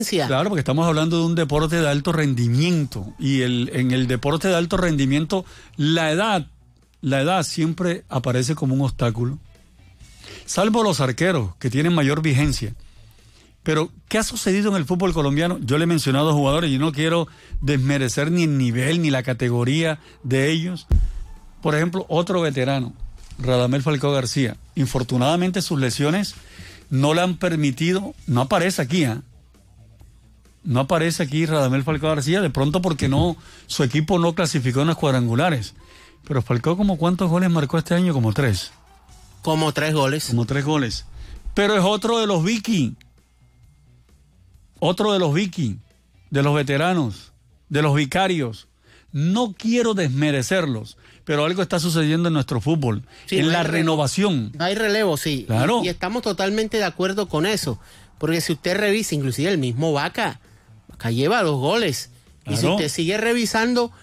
Claro, porque estamos hablando de un deporte de alto rendimiento y en el deporte de alto rendimiento la edad siempre aparece como un obstáculo, salvo los arqueros que tienen mayor vigencia. Pero, ¿qué ha sucedido en el fútbol colombiano? Yo le he mencionado a jugadores y no quiero desmerecer ni el nivel ni la categoría de ellos. Por ejemplo, otro veterano, Radamel Falcao García. Infortunadamente sus lesiones no le han permitido, no aparece aquí, no aparece aquí Radamel Falcao García, de pronto porque su equipo no clasificó en los cuadrangulares. Pero Falcao, ¿como cuántos goles marcó este año? Como 3. Como 3 goles. Como 3 goles. Pero es otro de los vikings. Otro de los vikings, de los veteranos, de los vicarios. No quiero desmerecerlos, pero algo está sucediendo en nuestro fútbol, sí, en la renovación. No hay relevo, sí. Claro. Y estamos totalmente de acuerdo con eso. Porque si usted revisa, inclusive el mismo Vaca lleva 2 goles. Claro. Y si usted sigue revisando,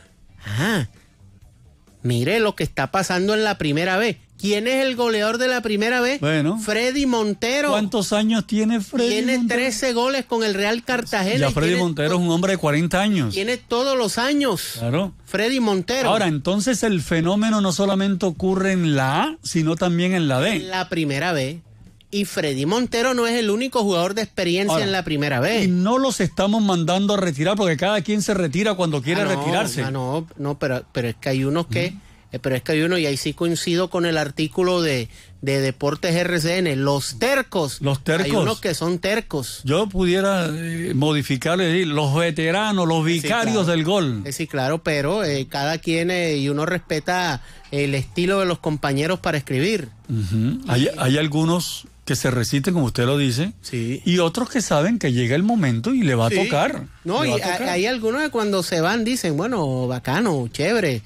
mire lo que está pasando en la primera vez. ¿Quién es el goleador de la primera vez? Bueno. Freddy Montero. ¿Cuántos años tiene Freddy Tiene Montero? 13 goles con el Real Cartagena. Ya Freddy Montero es un hombre de 40 años. Tiene todos los años. Claro. Freddy Montero. Ahora, entonces el fenómeno no solamente ocurre en la A, sino también en la B. En la primera vez. Y Freddy Montero no es el único jugador de experiencia en la primera vez. Y no los estamos mandando a retirar porque cada quien se retira cuando quiere retirarse. Pero es que hay unos que... Pero es que hay uno, y ahí sí coincido con el artículo de Deportes RCN, los tercos. Los tercos. Hay unos que son tercos. Yo pudiera modificarle, los veteranos, los vicarios del gol. Sí, claro, pero cada quien, y uno respeta el estilo de los compañeros para escribir. Uh-huh. Hay algunos que se resisten, como usted lo dice, sí, y otros que saben que llega el momento y le va a tocar. No, y hay algunos que cuando se van dicen, bueno, bacano, chévere,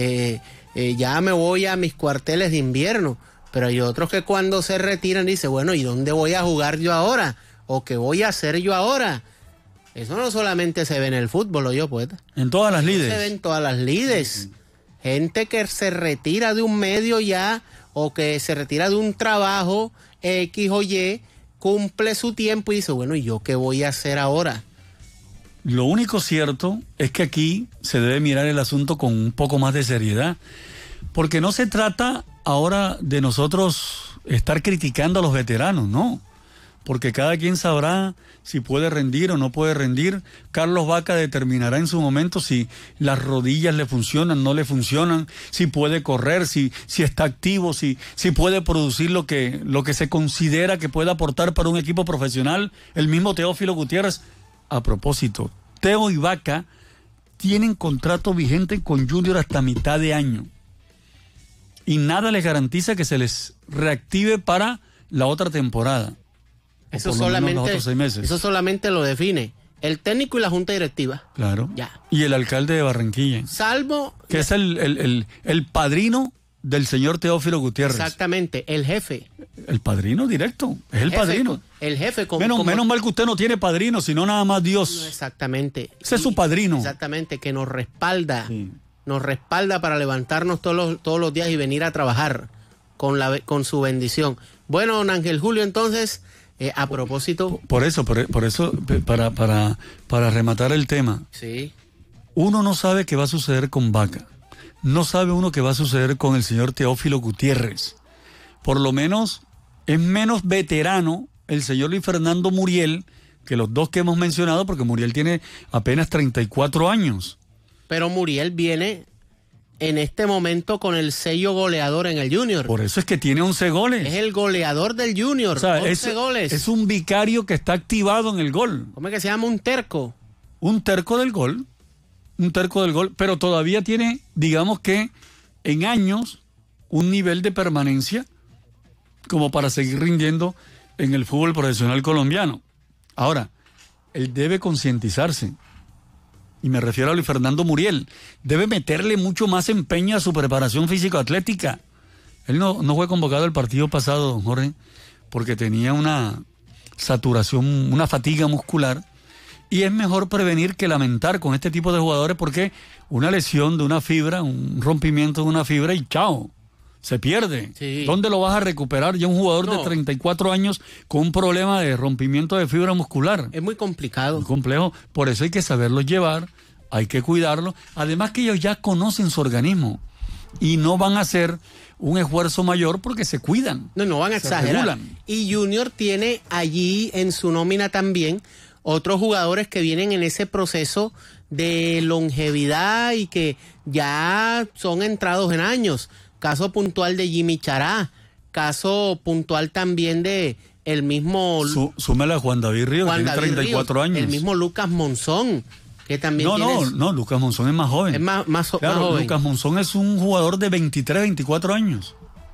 ya me voy a mis cuarteles de invierno. Pero hay otros que cuando se retiran dicen, bueno, ¿y dónde voy a jugar yo ahora? ¿O qué voy a hacer yo ahora? Eso no solamente se ve en el fútbol, yo, poeta. En todas las lides. Se ve en todas las lides. Gente que se retira de un medio ya, o que se retira de un trabajo X o Y, cumple su tiempo y dice, bueno, ¿y yo qué voy a hacer ahora? Lo único cierto es que aquí se debe mirar el asunto con un poco más de seriedad, porque no se trata ahora de nosotros estar criticando a los veteranos, no, porque cada quien sabrá si puede rendir o no puede rendir. Carlos Vaca determinará en su momento si las rodillas le funcionan, no le funcionan, si puede correr, si está activo, si puede producir lo que se considera que puede aportar para un equipo profesional. El mismo Teófilo Gutiérrez. A propósito, Teo y Vaca tienen contrato vigente con Junior hasta mitad de año. Y nada les garantiza que se les reactive para la otra temporada. Eso solamente lo define el técnico y la junta directiva. Claro. Ya. Y el alcalde de Barranquilla. Salvo... Que es el padrino del señor Teófilo Gutiérrez. Exactamente, el jefe. El padrino directo, es el padrino. El jefe. Menos mal que usted no tiene padrino, sino nada más Dios. No, exactamente. Ese es su padrino. Exactamente, que nos respalda. Sí. Nos respalda para levantarnos todos los días y venir a trabajar con su bendición. Bueno, don Ángel Julio, entonces, a propósito... Por eso, para rematar el tema. Sí. Uno no sabe qué va a suceder con Vaca. No sabe uno qué va a suceder con el señor Teófilo Gutiérrez. Por lo menos es menos veterano el señor Luis Fernando Muriel que los dos que hemos mencionado, porque Muriel tiene apenas 34 años. Pero Muriel viene en este momento con el sello goleador en el Junior. Por eso es que tiene 11 goles. Es el goleador del Junior, o sea, 11 goles. Es un vicario que está activado en el gol. ¿Cómo es que se llama? Un terco. Un terco del gol. Un terco del gol, pero todavía tiene, digamos que en años, un nivel de permanencia como para seguir rindiendo en el fútbol profesional colombiano. Ahora, él debe concientizarse, y me refiero a Luis Fernando Muriel, debe meterle mucho más empeño a su preparación físico-atlética. Él no fue convocado el partido pasado, don Jorge, porque tenía una saturación, una fatiga muscular. Y es mejor prevenir que lamentar con este tipo de jugadores, porque una lesión de una fibra, un rompimiento de una fibra y chao. se pierde. Sí. ¿Dónde lo vas a recuperar ya un jugador de 34 años con un problema de rompimiento de fibra muscular? Es muy complicado. Muy complejo. Por eso hay que saberlos llevar, hay que cuidarlo. Además que ellos ya conocen su organismo y no van a hacer un esfuerzo mayor porque se cuidan. No van a exagerar. Regulan. Y Junior tiene allí en su nómina también otros jugadores que vienen en ese proceso de longevidad y que ya son entrados en años. Caso puntual de Jimmy Chará, caso puntual también de el mismo... Súmela a Juan David Ríos, que tiene 34 años. El mismo Lucas Monzón, que también No, Lucas Monzón es más joven. Es más claro, joven. Lucas Monzón es un jugador de 23, 24 años.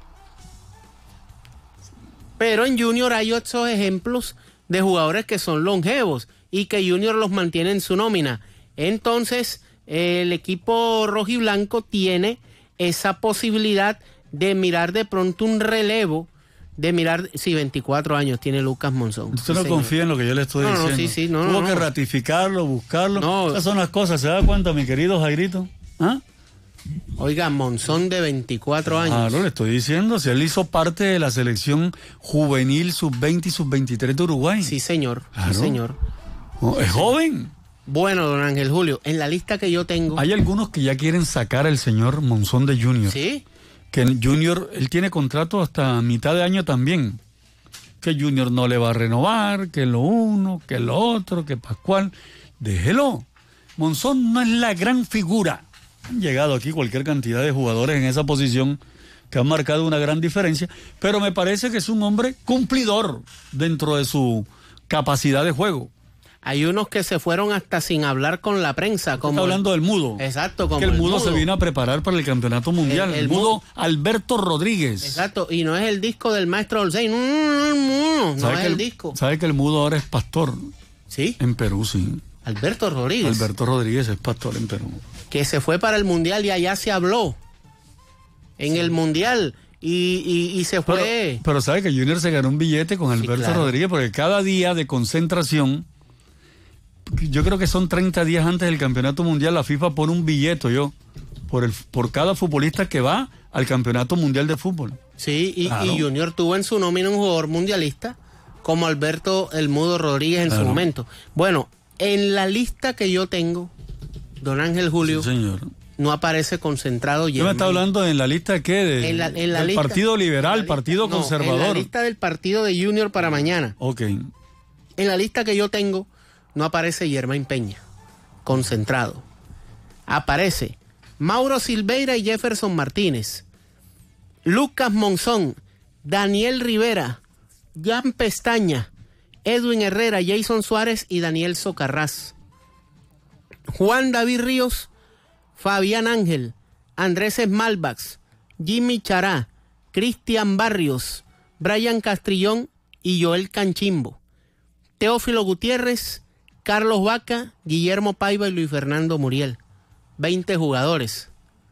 Pero en Junior hay otros ejemplos de jugadores que son longevos y que Junior los mantiene en su nómina. Entonces, el equipo rojiblanco tiene esa posibilidad de mirar de pronto un relevo, de mirar, sí, 24 años tiene Lucas Monzón. Usted no confía en lo que yo le estoy diciendo. Tuvo que ratificarlo, buscarlo. Esas son las cosas, ¿se da cuenta, mi querido Jairito? ¿Ah? Oiga, Monzón de 24 años. Claro, le estoy diciendo, si él hizo parte de la selección juvenil sub-20 y sub-23 de Uruguay. Sí, señor. Claro. Sí, señor. Es joven. Bueno, don Ángel Julio, en la lista que yo tengo... Hay algunos que ya quieren sacar al señor Monzón de Junior. ¿Sí? Que Junior, él tiene contrato hasta mitad de año también. Que Junior no le va a renovar, que lo uno, que lo otro, que Pascual. Déjelo. Monzón no es la gran figura. Han llegado aquí cualquier cantidad de jugadores en esa posición que han marcado una gran diferencia, pero me parece que es un hombre cumplidor dentro de su capacidad de juego. Hay unos que se fueron hasta sin hablar con la prensa. Como está hablando del Mudo. Exacto, como que el mudo se vino a preparar para el campeonato mundial. El mudo Alberto Rodríguez. Exacto, y no es el disco del maestro Olsey. No es el disco. ¿Sabe que el mudo ahora es pastor? Sí. En Perú, sí. Alberto Rodríguez. Alberto Rodríguez es pastor en Perú. Que se fue para el mundial y allá se habló. En el mundial. Y se fue. Pero sabe que Junior se ganó un billete con Alberto Rodríguez porque cada día de concentración, yo creo que son 30 días antes del campeonato mundial, la FIFA pone un billete por cada futbolista que va al campeonato mundial de fútbol. Sí, y Junior tuvo en su nómina un jugador mundialista como Alberto El Mudo Rodríguez en su momento. Bueno, en la lista que yo tengo, don Ángel Julio, sí, señor, no aparece concentrado. ¿Usted me está hablando en la lista de qué? En la del lista, Partido Liberal, Partido Conservador. En la lista del partido de Junior para mañana. Ok. En la lista que yo tengo no aparece Germain Peña, concentrado. Aparece Mauro Silveira y Jefferson Martínez, Lucas Monzón, Daniel Rivera, Jan Pestaña, Edwin Herrera, Jason Suárez y Daniel Socarrás. Juan David Ríos, Fabián Ángel, Andrés Smalbach, Jimmy Chará, Cristian Barrios, Brian Castrillón y Joel Canchimbo. Teófilo Gutiérrez, Carlos Vaca, Guillermo Paiva y Luis Fernando Muriel. 20 jugadores.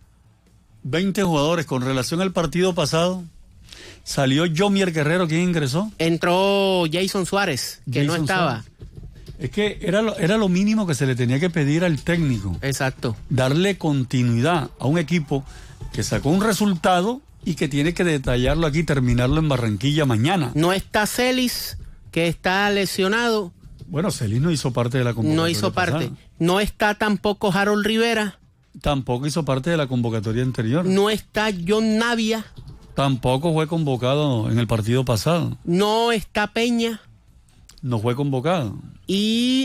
20 jugadores. Con relación al partido pasado, salió Yomier Guerrero. ¿Quién ingresó? Entró Jason Suárez, que no estaba. Suárez. Es que era lo mínimo que se le tenía que pedir al técnico. Exacto. Darle continuidad a un equipo que sacó un resultado y que tiene que detallarlo aquí, terminarlo en Barranquilla mañana. No está Celis, que está lesionado. Bueno, Celis no hizo parte de la convocatoria. No hizo parte. pasada. No está tampoco Harold Rivera. Tampoco hizo parte de la convocatoria anterior. No está John Navia. Tampoco fue convocado en el partido pasado. No está Peña. No fue convocado. Y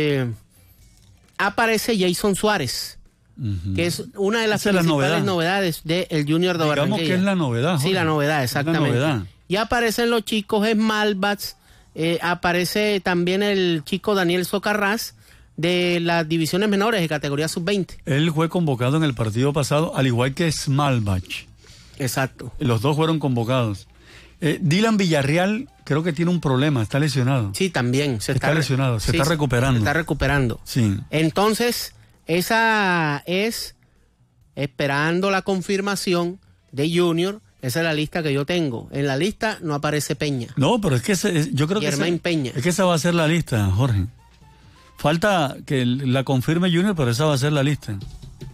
aparece Jason Suárez, que es una de las principales novedades del Junior de Barranquilla. Digamos que es la novedad. Jorge. Sí, la novedad, exactamente. La novedad. Y aparecen los chicos Smalbach, aparece también el chico Daniel Socarrás de las divisiones menores de categoría sub-20. Él fue convocado en el partido pasado, al igual que Smalbach. Exacto. Los dos fueron convocados. Dylan Villarreal creo que tiene un problema, está lesionado. Sí, también. Está lesionado, se está recuperando. Se está recuperando. Sí. Entonces, esa es, esperando la confirmación de Junior, esa es la lista que yo tengo. En la lista no aparece Peña. No, pero es que yo creo Germain Peña. Es que esa va a ser la lista, Jorge. Falta que la confirme Junior, pero esa va a ser la lista.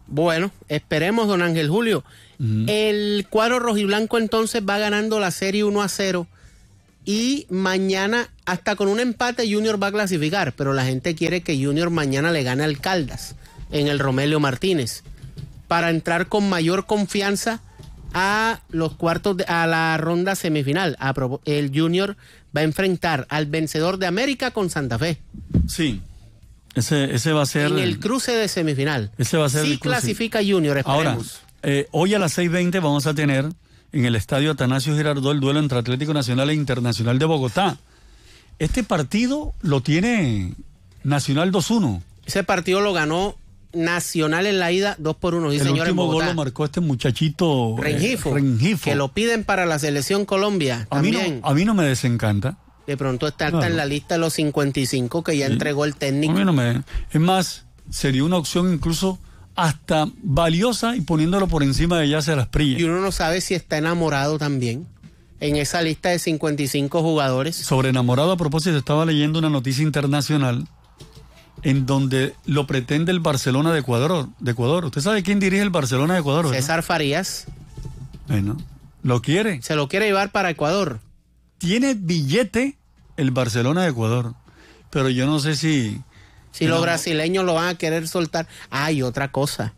Bueno, esperemos, don Ángel Julio. El cuadro rojiblanco entonces va ganando la serie 1-0 y mañana hasta con un empate Junior va a clasificar, pero la gente quiere que Junior mañana le gane al Caldas en el Romelio Martínez para entrar con mayor confianza a los cuartos, a la ronda semifinal. El Junior va a enfrentar al vencedor de América con Santa Fe. Sí. Ese va a ser... En el cruce de semifinal. Ese va a ser sí el cruce. Clasifica Junior, esperemos. Ahora, hoy a las 6:20 vamos a tener en el estadio Atanasio Girardot el duelo entre Atlético Nacional e Internacional de Bogotá. Este partido lo tiene Nacional 2-1. Ese partido lo ganó Nacional en la ida 2-1. Sí, el señor, último gol lo marcó este muchachito Rengifo, que lo piden para la selección Colombia. A mí no me desencanta. De pronto está en la lista de los 55 que ya entregó el técnico. A mí es más, sería una opción incluso hasta valiosa y poniéndolo por encima de Yasser Asprilla. Y uno no sabe si está enamorado también en esa lista de 55 jugadores. Sobre enamorado, a propósito, estaba leyendo una noticia internacional en donde lo pretende el Barcelona de Ecuador. ¿Usted sabe quién dirige el Barcelona de Ecuador? César Farías. Bueno, lo quiere. Se lo quiere llevar para Ecuador. Tiene billete el Barcelona de Ecuador, pero yo no sé si los brasileños lo van a querer soltar. Y otra cosa,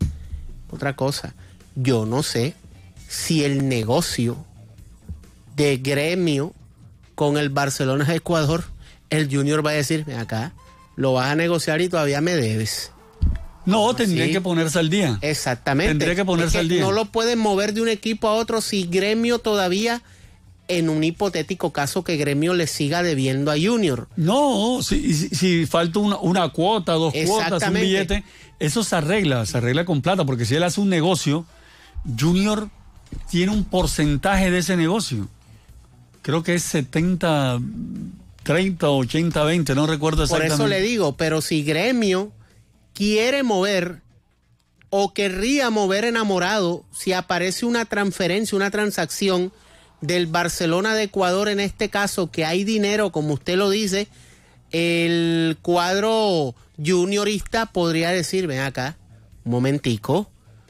yo no sé si el negocio de Gremio con el Barcelona de Ecuador, el Junior va a decir, ven acá, lo vas a negociar y todavía me debes. No, tendría que ponerse al día. Exactamente. Tendría que ponerse al día. No lo pueden mover de un equipo a otro si Gremio todavía, en un hipotético caso que Gremio le siga debiendo a Junior. No, si falta una cuota, 2 cuotas, un billete, eso se arregla con plata, porque si él hace un negocio, Junior tiene un porcentaje de ese negocio. Creo que es 70, 30, 80, 20, no recuerdo exactamente. Por eso le digo, pero si Gremio quiere mover o querría mover enamorado, si aparece una transferencia, una transacción del Barcelona de Ecuador, en este caso, que hay dinero, como usted lo dice, el cuadro juniorista podría decir, ven acá, un momentico,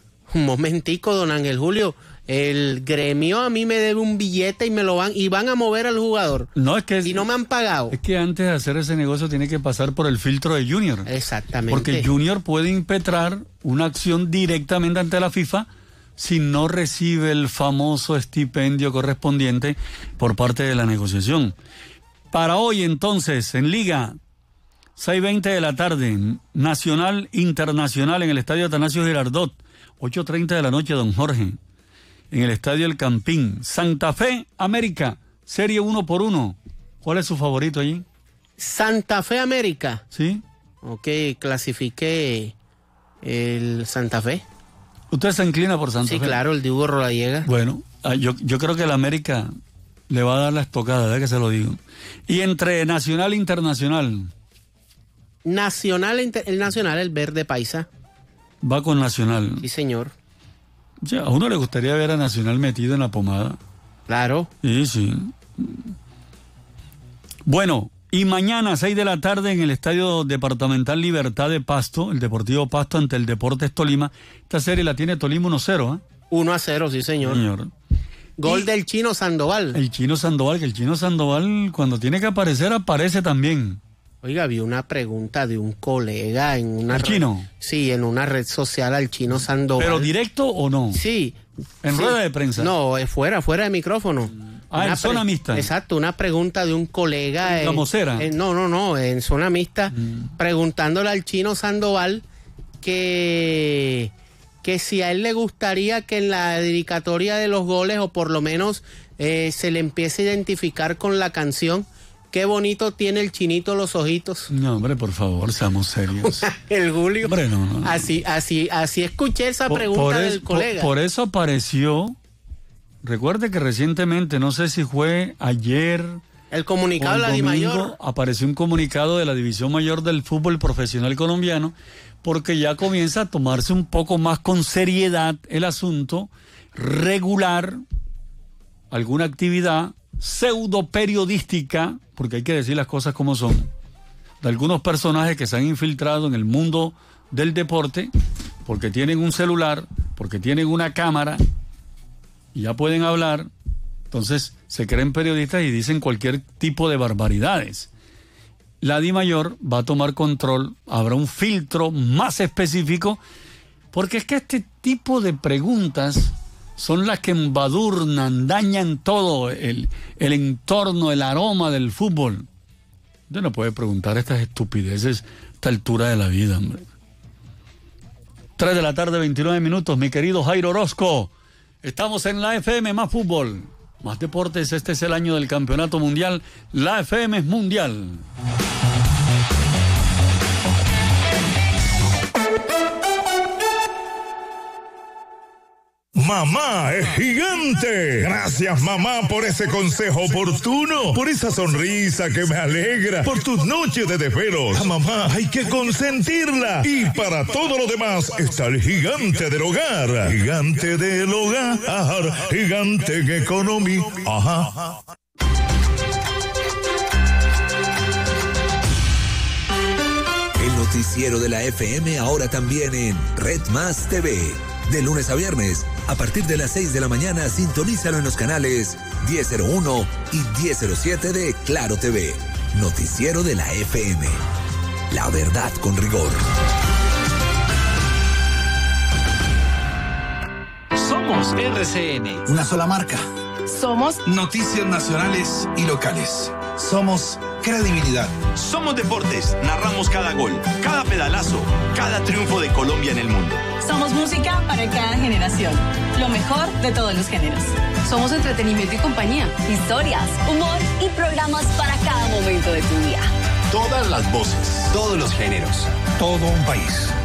don Ángel Julio, el Gremio a mí me debe un billete y van a mover al jugador. No, es que y no me han pagado. Es que antes de hacer ese negocio tiene que pasar por el filtro de Junior. Exactamente. Porque el Junior puede impetrar una acción directamente ante la FIFA si no recibe el famoso estipendio correspondiente por parte de la negociación. Para hoy entonces, en Liga, 6:20 de la tarde, Nacional Internacional en el Estadio Atanasio Girardot, 8:30 de la noche, don Jorge, en el Estadio El Campín. Santa Fe, América, serie 1-1. ¿Cuál es su favorito allí? Santa Fe, América. ¿Sí? Ok, clasifiqué el Santa Fe. ¿Usted se inclina por Santa Fe? Sí, claro, el de Hugo Rodallega. Bueno, yo creo que el América le va a dar la estocada, ¿verdad que se lo digo? Y entre Nacional e Internacional. El Nacional, el verde paisa. Va con Nacional. Sí, señor. Ya, a uno le gustaría ver a Nacional metido en la pomada. Claro. Sí. Bueno, y mañana, 6 de la tarde, en el Estadio Departamental Libertad de Pasto, el Deportivo Pasto ante el Deportes Tolima. Esta serie la tiene Tolima 1-0, 1-0, sí, señor. Gol del Chino Sandoval. El Chino Sandoval, cuando tiene que aparecer, aparece también. Oiga, vi una pregunta de un colega en una ¿El Chino? Sí, en una red social al Chino Sandoval. ¿Pero directo o no? Sí. ¿En rueda de prensa? No, es fuera de micrófono. En zona mixta. Exacto, una pregunta de un colega. ¿La mocera? No, en zona mixta, preguntándole al Chino Sandoval que si a él le gustaría que en la dedicatoria de los goles, o por lo menos se le empiece a identificar con la canción Qué bonito tiene el chinito los ojitos. No, hombre, por favor, seamos serios. El Julio. Hombre, no. Así escuché esa pregunta del colega. Por eso apareció, recuerde que recientemente, no sé si fue ayer, el comunicado de la DIMAYOR. Apareció un comunicado de la División Mayor del Fútbol Profesional Colombiano, porque ya comienza a tomarse un poco más con seriedad el asunto, regular alguna actividad pseudo periodística, porque hay que decir las cosas como son, de algunos personajes que se han infiltrado en el mundo del deporte porque tienen un celular, porque tienen una cámara y ya pueden hablar, entonces se creen periodistas y dicen cualquier tipo de barbaridades. La DIMAYOR va a tomar control, habrá un filtro más específico, porque es que este tipo de preguntas son las que embadurnan, dañan todo el entorno, el aroma del fútbol. Usted no puede preguntar estas estupideces a esta altura de la vida, hombre. 3 de la tarde, 29 minutos, mi querido Jairo Orozco. Estamos en la FM, más fútbol, más deportes. Este es el año del campeonato mundial. La FM es mundial. Mamá es gigante. Gracias, mamá, por ese consejo oportuno, por esa sonrisa que me alegra, por tus noches de desvelos. A mamá hay que consentirla. Y para todo lo demás está el gigante del hogar. Gigante del hogar, gigante en economía. Ajá. El noticiero de la FM ahora también en Red Más TV. De lunes a viernes, a partir de las 6 de la mañana, sintonízalo en los canales 1001 y 1007 de Claro TV. Noticiero de la FM. La verdad con rigor. Somos RCN. Una sola marca. Somos Noticias nacionales y locales. Somos credibilidad. Somos deportes. Narramos cada gol, cada pedalazo, cada triunfo de Colombia en el mundo. Somos música para cada generación. Lo mejor de todos los géneros. Somos entretenimiento y compañía. Historias, humor y programas para cada momento de tu día. Todas las voces, todos los géneros. Todo un país.